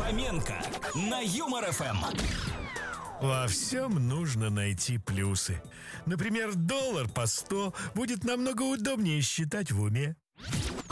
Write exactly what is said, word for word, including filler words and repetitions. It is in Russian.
Фоменко на Юмор ФМ. Во всем нужно найти плюсы. Например, доллар по сто будет намного удобнее считать в уме.